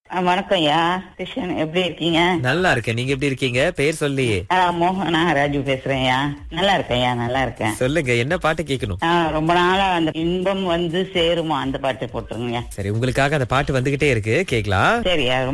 வணக்கம் ஐயா. கிருஷ்ணன், எப்படி இருக்கீங்க? நல்லா இருக்கேன். நீங்க எப்படி இருக்கீங்க? பெயர் சொல்லியே. மோகனா ராஜு பேசுறேன் ஐயா. நல்லா இருக்கேன் ஐயா, நல்லா இருக்கேன். சொல்லுங்க, என்ன பாட்டு கேட்கணும்? ரொம்ப நாளா அந்த இன்பம் வந்து சேருமா அந்த பாட்டு போட்டுருங்க. சரி, உங்களுக்காக அந்த பாட்டு வந்துகிட்டே இருக்கு, கேக்கலாம். சரியா.